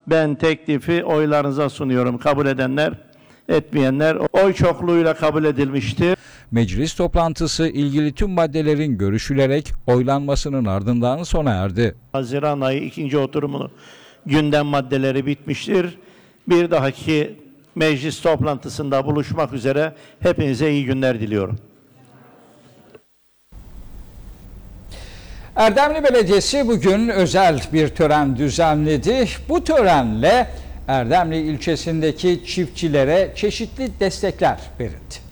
Ben teklifi oylarınıza sunuyorum. Kabul edenler, etmeyenler oy çokluğuyla kabul edilmiştir. Meclis toplantısı ilgili tüm maddelerin görüşülerek oylanmasının ardından sona erdi. Haziran ayı 2. oturumunu gündem maddeleri bitmiştir. Bir dahaki meclis toplantısında buluşmak üzere hepinize iyi günler diliyorum. Erdemli Belediyesi bugün özel bir tören düzenledi. Bu törenle Erdemli ilçesindeki çiftçilere çeşitli destekler verildi.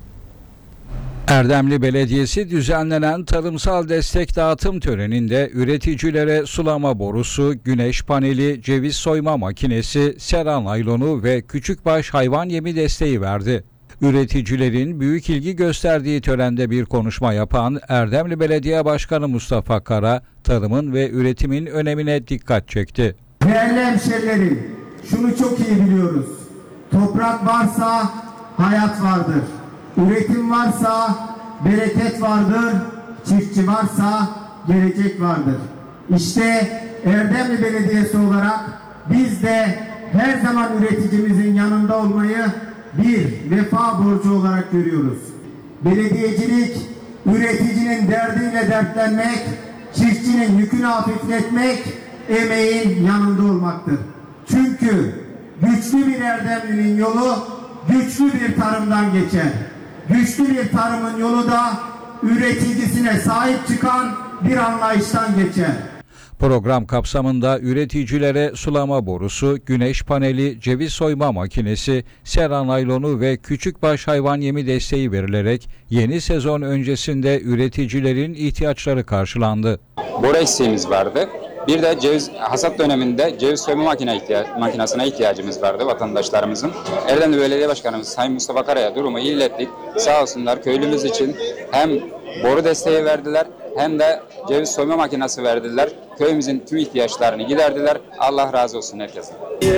Erdemli Belediyesi düzenlenen tarımsal destek dağıtım töreninde üreticilere sulama borusu, güneş paneli, ceviz soyma makinesi, sera naylonu ve küçükbaş hayvan yemi desteği verdi. Üreticilerin büyük ilgi gösterdiği törende bir konuşma yapan Erdemli Belediye Başkanı Mustafa Kara, tarımın ve üretimin önemine dikkat çekti. Değerli hemşerilerim, şunu çok iyi biliyoruz. Toprak varsa hayat vardır. Üretim varsa bereket vardır. Çiftçi varsa gelecek vardır. İşte Erdemli Belediyesi olarak biz de her zaman üreticimizin yanında olmayı bir vefa borcu olarak görüyoruz. Belediyecilik, üreticinin derdiyle dertlenmek, çiftçinin yükünü hafifletmek, emeğin yanında olmaktır. Çünkü güçlü bir Erdemli'nin yolu güçlü bir tarımdan geçer. Güçlü bir tarımın yolu da üreticisine sahip çıkan bir anlayıştan geçer. Program kapsamında üreticilere sulama borusu, güneş paneli, ceviz soyma makinesi, sera naylonu ve küçükbaş hayvan yemi desteği verilerek yeni sezon öncesinde üreticilerin ihtiyaçları karşılandı. Boru eksiğimiz vardı. Bir de ceviz hasat döneminde ceviz soyma makinesine ihtiyacımız vardı vatandaşlarımızın. Erdemli Belediye Başkanımız Sayın Mustafa Kara'ya durumu ilettik. Sağ olsunlar köylümüz için hem boru desteği verdiler hem de ceviz soyma makinesi verdiler. Köyümüzün tüm ihtiyaçlarını giderdiler. Allah razı olsun herkesin.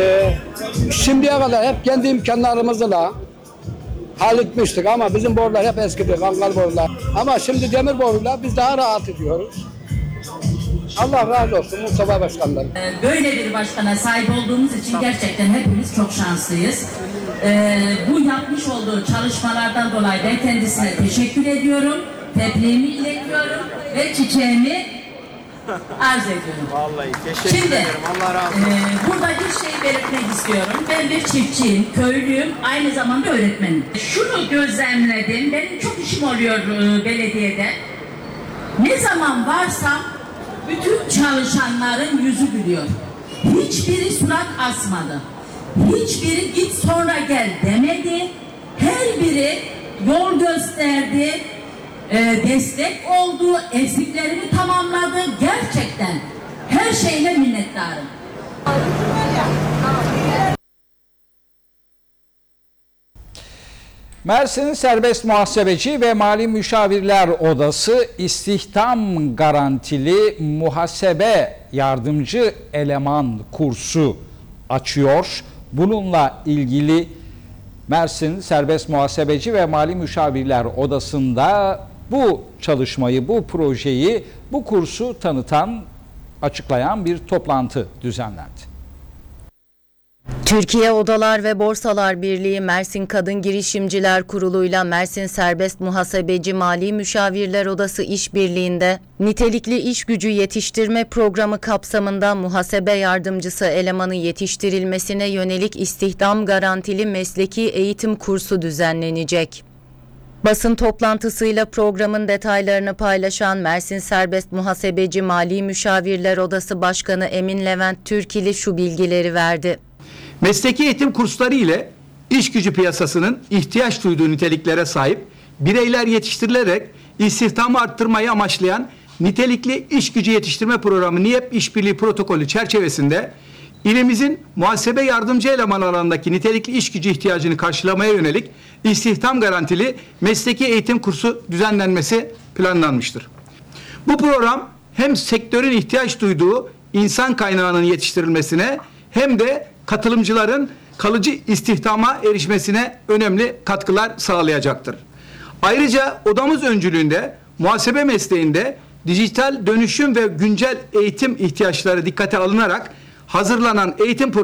Şimdiye kadar hep kendi imkanlarımızla halletmiştik ama bizim borular hep eskidi, kangal borular. Ama şimdi demir boruyla biz daha rahat ediyoruz. Allah razı olsun Mustafa Başkan'dan. Böyle bir başkana sahip olduğumuz için gerçekten hepimiz çok şanslıyız. Bu yapmış olduğu çalışmalardan dolayı ben kendisine teşekkür ediyorum. Tebriğimi iletiyorum ve çiçeğimi arz ediyorum. Vallahi teşekkür ederim. Allah razı olsun. Burada bir şey belirtmek istiyorum. Ben bir çiftçiyim, köylüyüm, aynı zamanda öğretmenim. Şunu gözlemledim, benim çok işim oluyor belediyede. Ne zaman varsam bütün çalışanların yüzü gülüyor. Hiçbiri surat asmadı. Hiçbiri git sonra gel demedi. Her biri yol gösterdi. Destek oldu. Eksiklerimi tamamladı. Gerçekten her şeyle minnettarım. Mersin Serbest Muhasebeci ve Mali Müşavirler Odası istihdam garantili muhasebe yardımcı eleman kursu açıyor. Bununla ilgili Mersin Serbest Muhasebeci ve Mali Müşavirler Odası'nda bu çalışmayı, bu projeyi, bu kursu tanıtan, açıklayan bir toplantı düzenlendi. Türkiye Odalar ve Borsalar Birliği Mersin Kadın Girişimciler Kurulu'yla Mersin Serbest Muhasebeci Mali Müşavirler Odası işbirliğinde nitelikli iş gücü yetiştirme programı kapsamında muhasebe yardımcısı elemanı yetiştirilmesine yönelik istihdam garantili mesleki eğitim kursu düzenlenecek. Basın toplantısıyla programın detaylarını paylaşan Mersin Serbest Muhasebeci Mali Müşavirler Odası Başkanı Emin Levent Türkili şu bilgileri verdi. Mesleki eğitim kursları ile iş gücü piyasasının ihtiyaç duyduğu niteliklere sahip bireyler yetiştirilerek istihdamı arttırmayı amaçlayan nitelikli iş gücü yetiştirme programı NİEP İşbirliği Protokolü çerçevesinde ilimizin muhasebe yardımcı eleman alanındaki nitelikli iş gücü ihtiyacını karşılamaya yönelik istihdam garantili mesleki eğitim kursu düzenlenmesi planlanmıştır. Bu program hem sektörün ihtiyaç duyduğu insan kaynağının yetiştirilmesine hem de katılımcıların kalıcı istihdama erişmesine önemli katkılar sağlayacaktır. Ayrıca odamız öncülüğünde muhasebe mesleğinde dijital dönüşüm ve güncel eğitim ihtiyaçları dikkate alınarak hazırlanan eğitim